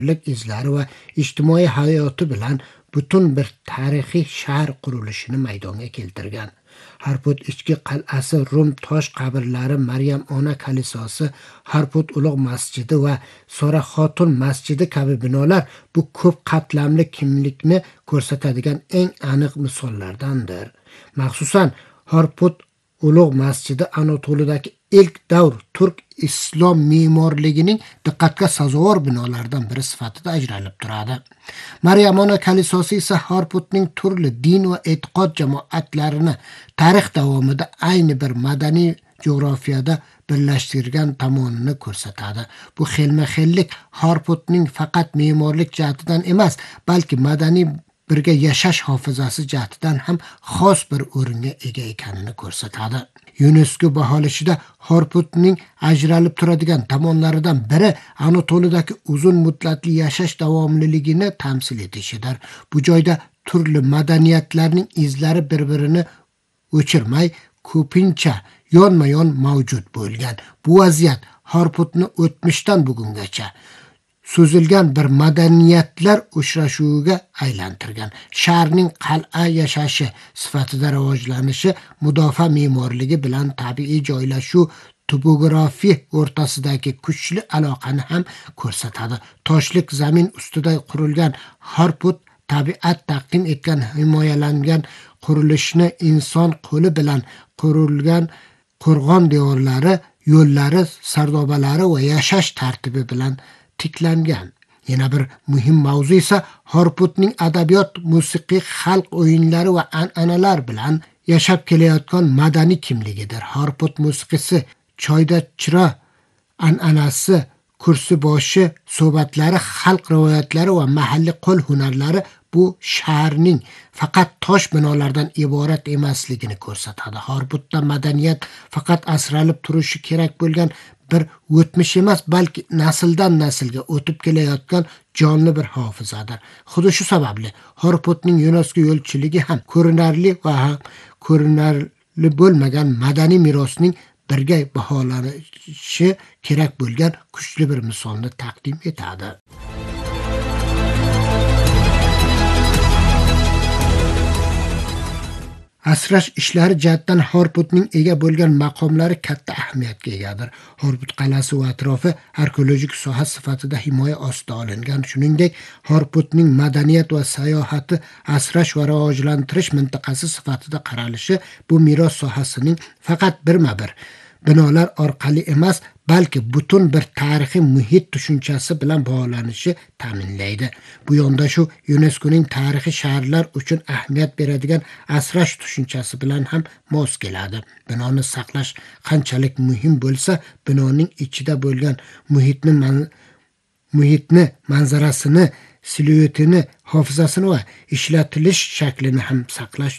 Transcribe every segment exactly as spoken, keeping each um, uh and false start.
izlari va ijtimoiy hayoti bilan butun bir tarixiy shahar qurilishini maydonga keltirgan. Harput ichki qal'asi, Rum tosh qabrlari, Maryam ona kalisosi, Harput ulug' masjidi va Sora xotun masjidi kabi binolar bu ko'p qatlamli kimlikni ko'rsatadigan eng aniq misollardandir. Maxsusan Harput ulug' masjidi Anatoliyadagi ilk davr turk islom me'morligining diqqatga sazovor binolardan biri sifatida ajralib turadi. Maryam ona kalisosi esa Harputning turli din va e'tiqod jamoatlarini tarix davomida ayni bir madaniy jo'grafiyada birlashtirgan tomonini ko'rsatadi. Bu xilma-xillik Harputning faqat me'morlik jihatidan emas, balki madaniy birga yashash hofizasi jihatidan ham xos bir o'ringa ega ekanini ko'rsatadi. UNESCO baholashida Harputning ajralib turadigan tomonlaridan biri Anatoliyadagi uzun muddatli yashash davomliligini tamsil etishidir. Bu joyda turli madaniyatlarning izlari bir-birini o'chirmay, ko'pincha yonma-yon mavjud bo'lgan. Bu vaziyat Harputni o'tmishdan bugungacha so'zilgan bir madaniyatlar uchrashuviga aylantirgan. Shaharning qal'a yashashi sifatida rivojlanishi, mudofaa me'morligi bilan tabiiy joylashuv topografiya o'rtasidagi kuchli aloqani ham ko'rsatadi. Toshlik zamin ustida qurilgan Harput tabiat taqdim etgan himoyalangan qurilishni inson qo'li bilan qurilgan qo'rg'on devorlari, yo'llari, sardobalari va yashash tartibi bilan tiklangan. Yana bir muhim mavzu esa Harputning adabiyot, musiqiy, xalq o'yinlari va an'analar bilan yashab kelayotgan madaniy kimligidir. Harput musiqisi, choyda chira an'anasi, kursi boshi suhbatlari, xalq rivoyatlari va mahalliy qo'l hunarlari bu shaharning faqat tosh binolardan iborat emasligini ko'rsatadi. Harputda madaniyat faqat asralib turishi kerak bo'lgan bir o'tmish emas, balki nasldan naslga o'tib kelayotgan jonli bir hofizadir. Xuddi shu sababli Harputning UNESCO yo'lchiligi ham ko'rinarli va ham ko'rinarli bo'lmagan madaniy merosning birga baholanishi kerak bo'lgan kuchli bir misolni taqdim etadi. Asrash ishlari jihatdan Harputning ega bo'lgan maqomlari katta ahamiyatga egadir. Harput qal'asi va atrofi arxeologik soha sifatida himoya ostiga olingan. Shuningdek, Harputning madaniyat va sayohati asrash va rivojlantirish mintaqasi sifatida qaralishi bu meros sohasining faqat birma-bir binolar orqali emas, balki butun bir tarixiy muhit tushunchasi bilan bog'lanishi ta'minlaydi. Bu yondashuv UNESCOning tarixiy shaharlar uchun ahamiyat beradigan asrash tushunchasi bilan ham mos keladi. Binoni saqlash qanchalik muhim bo'lsa, binoning ichida bo'lgan muhitni man muhitni, manzarasini, siluetini, hofizasini va ishlatilish shaklini ham saqlash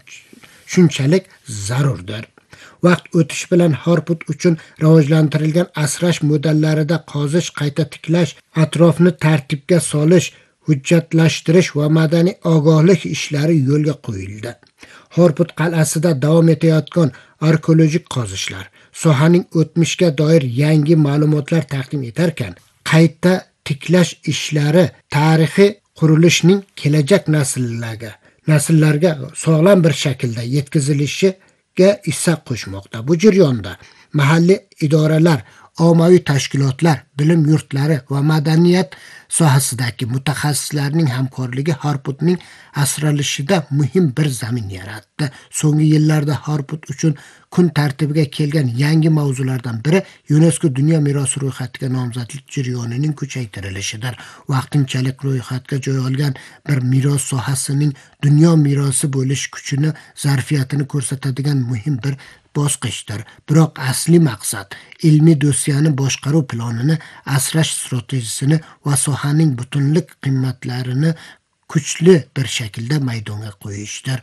shunchalik zarurdir. Vaqt o'tishi bilan Harput uchun rivojlantirilgan asrash modallarida qozish, qayta tiklash, atrofni tartibga solish, hujjatlashtirish va madaniy ogohlik ishlari yo'lga qo'yildi. Harput qal'asida davom etayotgan arxeologik qozishlar sohaning o'tmishga doir yangi ma'lumotlar taqdim etarkan, qayta tiklash ishlari tarixiy qurilishning kelajak nasllarga nasllarga sog'lom bir shaklda yetkazilishi ga hissa qo'shmoqda. Bu jarayonda mahalliy idoralar, ommaviy tashkilotlar, bilim yurtlari va madaniyat sohasidagi mutaxassislarning hamkorligi Harputning asralishida muhim bir zamin yaratdi. So'nggi yillarda Harput uchun kun tartibiga kelgan yangi mavzulardan biri UNESCO dunyo merosi ro'yxatiga nomzodlik jarayonining kuchaytirilishidir. Vaqtinchalik ro'yxatga joy olgan bir meros sohasining dunyo merosi bo'lish kuchini, zarfiyatini ko'rsatadigan muhim bir bosqichdir. Biroq asli maqsad ilmiy dossiyani boshqaruv planini, asrash strategiyasini va sohaning butunlik qiymatlarini kuchli bir shaklda maydonga qo'yishdir.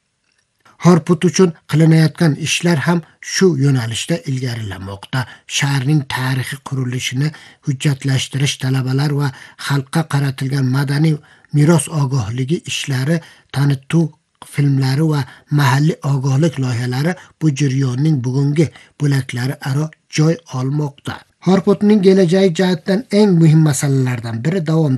Harput uchun qilinayotgan ishlar ham shu yo'nalishda ilgarilamoqda. Shaharning tarixiy qurilishini hujjatlashtirish, talabalar va xalqqa qaratilgan madaniy meros ogohligi ishlari, tanituv filmlari va mahalliy ogohlik loyihalari bu jarayonning bugungi bo'laklari aro joy olmoqda. Harputning gelajagi jihatdan eng muhim masalalardan biri davom